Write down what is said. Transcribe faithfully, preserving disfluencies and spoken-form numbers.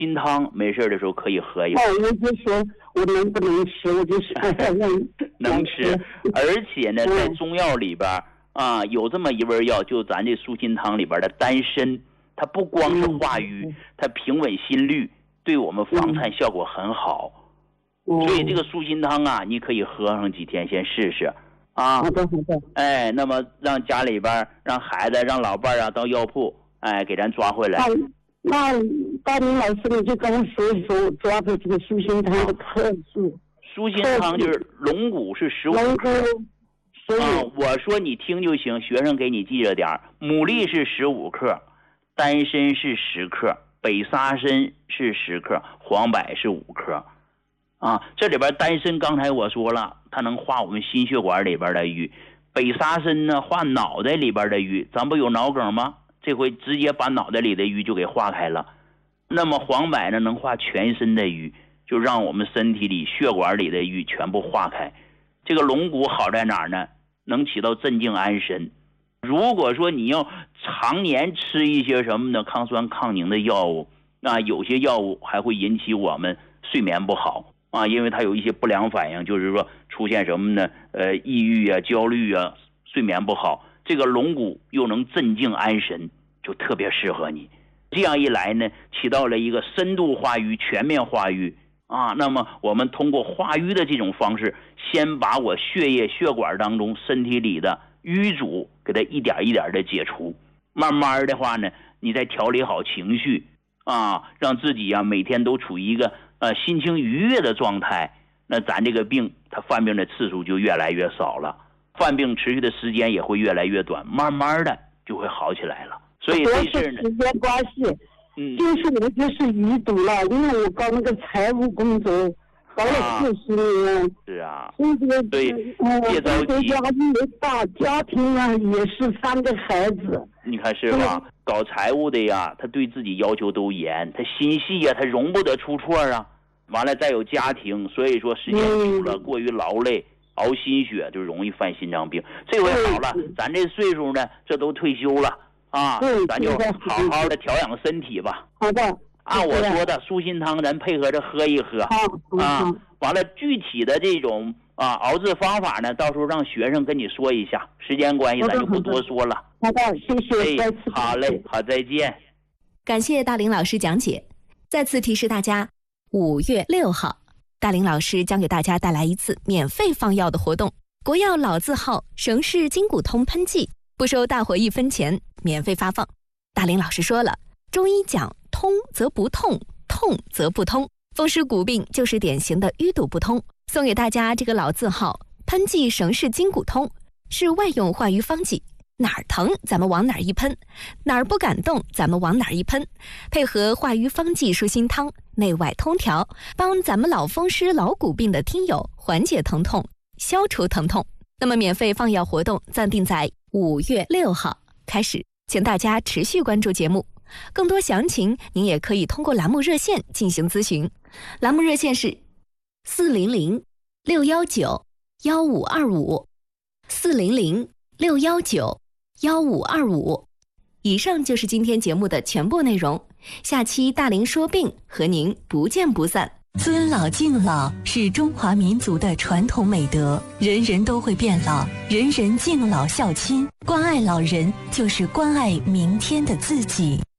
心汤没事的时候可以喝一喝。 哦，我就说我能不能吃，我就是能吃，而且呢，在中药里边啊，有这么一味药，就咱这舒心汤里边的丹参，它不光是化瘀，它平稳心律，对我们防颤效果很好。所以这个舒心汤啊，你可以喝上几天，先试试啊。 好的好的。 哎，那么让家里边、让孩子、让老伴啊，到药铺，哎，给咱抓回来。 那大林老师，你就跟我说一说，我抓的这个舒心汤的克数。 舒心汤就是龙骨是十五克。啊，我说你听就行，学生给你记着点儿。牡蛎是十五克，丹参是十克，北沙参是十克，黄柏是五克。啊，这里边丹参刚才我说了，它能化我们心血管里边的瘀。北沙参呢，化脑袋里边的瘀。咱不有脑梗吗？这回直接把脑袋里的瘀就给化开了。那么黄柏呢，能化全身的瘀，就让我们身体里血管里的瘀全部化开。这个龙骨好在哪儿呢？能起到镇静安神。如果说你要常年吃一些什么呢，抗酸抗凝的药物，那有些药物还会引起我们睡眠不好啊，因为它有一些不良反应，就是说出现什么呢？呃，抑郁啊、焦虑啊，睡眠不好。这个龙骨又能镇静安神，就特别适合你。这样一来呢，起到了一个深度化瘀、全面化瘀啊。那么我们通过化瘀的这种方式，先把我血液血管当中身体里的瘀阻给它一点一点的解除。慢慢的话呢，你再调理好情绪啊，让自己啊每天都处于一个呃心情愉悦的状态，那咱这个病它犯病的次数就越来越少了，犯病持续的时间也会越来越短，慢慢的就会好起来了。所以这事呢， 时间关系， 嗯， 就是我就是淤堵了，因为我搞那个财务工作搞了四十年。 是啊， 所以这个对，别着急， 压力也大，家庭啊也是三个孩子。 你看是吧？搞财务的呀，他对自己要求都严，他心细呀，他容不得出错啊。完了再有家庭，所以说时间久了，过于劳累，熬心血就容易犯心脏病。这回好了，咱这岁数呢，这都退休了啊，咱就好好的调养身体吧。 好的， 按我说的舒心汤，咱配合着喝一喝啊。完了，具体的这种啊熬制方法呢，到时候让学生跟你说一下。时间关系，咱就不多说了。 好的，谢谢。 哎，好嘞，好，再见。 感谢大林老师讲解。再次提示大家，五月六号，大林老师将给大家带来一次免费放药的活动。国药老字号省氏金骨通喷剂，不收大伙一分钱，免费发放。大林老师说了，中医讲通则不痛，痛则不通。风湿骨病就是典型的淤堵不通，送给大家这个老字号喷剂省氏金骨通，是外用化瘀方剂，哪儿疼咱们往哪儿一喷，哪儿不敢动咱们往哪儿一喷，配合化瘀方剂舒心汤，内外通调，帮咱们老风湿老骨病的听友缓解疼痛，消除疼痛。那么免费放药活动暂定在五月六号开始，请大家持续关注节目。更多详情您也可以通过栏目热线进行咨询，栏目热线是四零零六幺九幺五二五四零零六幺九幺五二五。以上就是今天节目的全部内容，下期大林说病和您不见不散。 尊老敬老是中华民族的传统美德，人人都会变老，人人敬老孝亲，关爱老人就是关爱明天的自己。